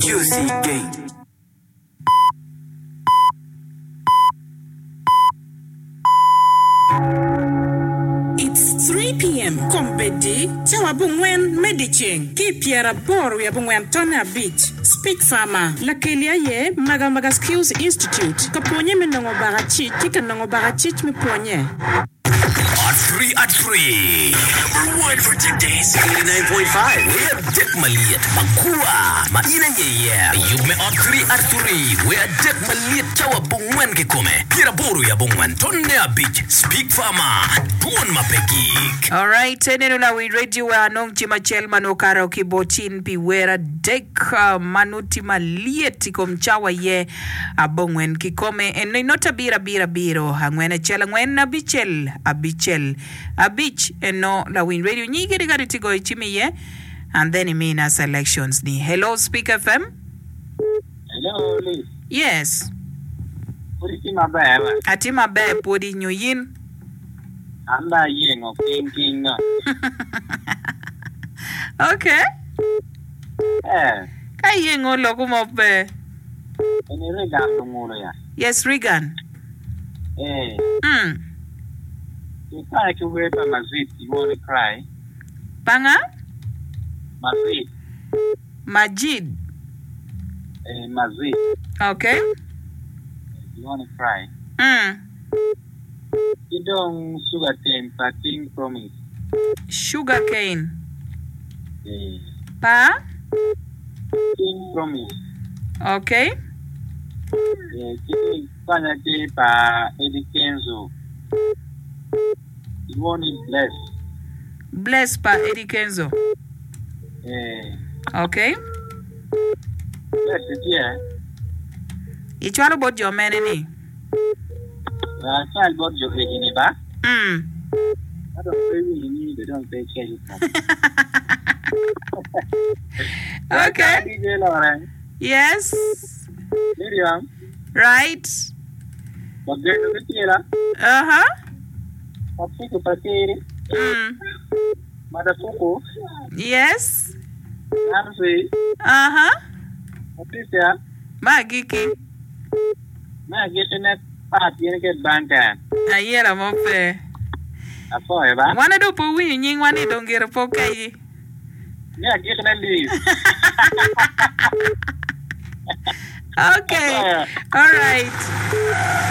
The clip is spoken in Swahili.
Juicy Game. It's 3 p.m. Kombedi, Chawabungwen Mediching, Kipiara Bor, Yabungwen Tona Beach, Speak Farmer, Lakelia Ye, Maga Skills Institute, Kaponye Menongo Barachi, Chikanongo Barachich Miponye. At 3. Number 1 for today's 89.5. We are Dick Maliat, Magua, Maina Ye. You may at 3. We are Dick Maliat, Chawabungwen Kikome, Kiraburu Yabungwen, Tonya Beach, Speak Farmer, Duan Mapegik. All right, Tenenula, we radio anong Chimachel Manokara Kibochin Piwera Dick Manuti Maliet Komchawa Ye, Abungwen Kikome, and Nota Biro, Hangwena Chelangwen Abichel. A beach and no la win radio ni gari to go chimiye and then imina selections ni. Hello Speak FM. Hello Liz. Yes. Puri ma ba. Atima be podi nyuyin. Anda yin of king. Okay. Kai yin o lokumo be. Ene Regan ngoro ya. Yes, Regan. You can't wait for Mazit, you want to cry. Panga? Mazit. Majid. Mazit. Okay. You want to cry. You don't sugar cane, parting promise. Sugar cane. Pa? King promise. Okay. King pa Eddie Kenzo. You want it blessed. Blessed by Eddie Kenzo. Okay. Blessed, yeah. It's all about your man, any. It's all about your age, ba? I don't pay you, they don't pay cash. Okay. Yes. Miriam. Right. Uh-huh. Papiku Patiri. Madafuku. Yes. Nancy. Uh-huh. Patricia. Magiki. Magiki party and get bankan. Ayera mope. Afoeba. Wana do po win ying wani don't get a poke. Yeah, get an leave. Okay. All right.